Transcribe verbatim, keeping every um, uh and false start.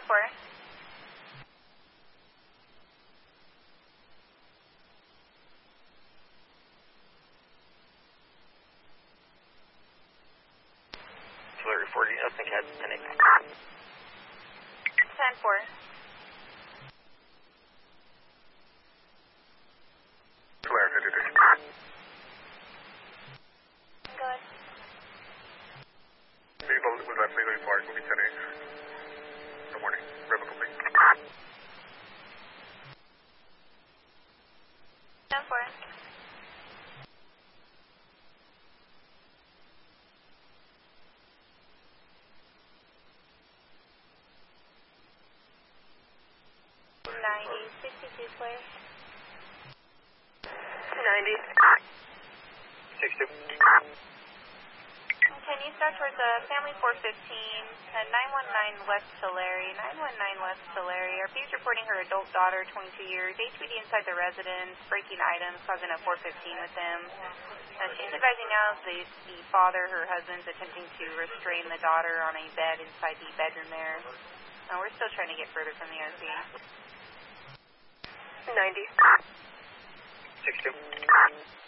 four. Tulare forty, nothing had any. ten four. Tulare fifty-three. Go ahead. Vehicle was left legally parked, will be ten eight. Good morning. Rebel complete. ten four. ninety, sixty-two Claire. ninety. sixty. Can you start towards uh, Family four fifteen and nine one nine West Tulare, nine one nine West Tulare. R P is reporting her adult daughter, twenty-two years, H P D inside the residence, breaking items, causing a four fifteen with them. Uh, she's advising now the, the father, her husband's attempting to restrain the daughter on a bed inside the bedroom there. Uh, we're still trying to get further from the R P. ninety. sixty.